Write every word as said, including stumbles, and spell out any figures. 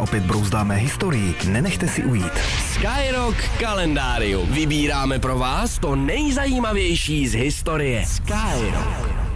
opět brouzdáme historii, nenechte si ujít. Skyrock kalendárium. Vybíráme pro vás to nejzajímavější z historie. Skyrock.